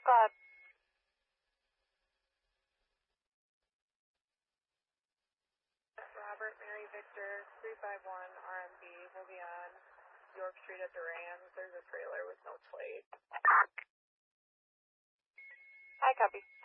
ahead. Robert Mary Victor 351 RMB will be on York Street at Duran. There's a trailer with no plate. I copy.